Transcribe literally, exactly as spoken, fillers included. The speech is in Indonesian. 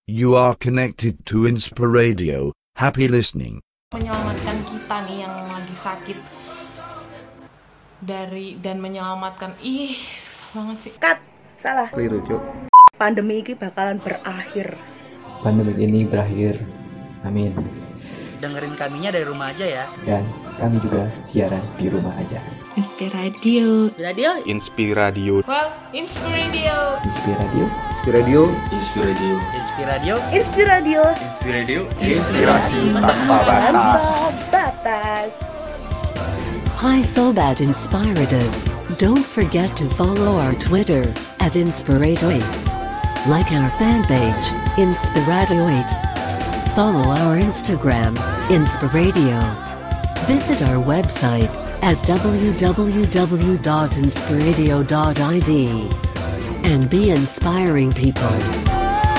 You are connected to Inspiradio. Happy listening. Menyelamatkan kita nih yang lagi sakit dari dan menyelamatkan ih susah banget sih. Cut, salah. Keliru, Cuk. Pandemi ini bakalan berakhir. Pandemi ini berakhir. Amin. Dengerin kaminya dari rumah aja ya. Dan kami juga siaran di rumah aja. Inspiradio. Radio. Inspiradio. Well, Inspiradio. Inspiradio. Inspiradio. Inspiradio. Inspiradio. Inspiradio. Inspiradio. Inspirasi tanpa batas. Batas. Hi Sobat Inspirative. Don't forget to follow our Twitter at Inspiradio. Like our fan page, Inspiradio eight. Follow our Instagram, Inspiradio. Visit our website at w w w dot inspiradio dot i d and be inspiring people.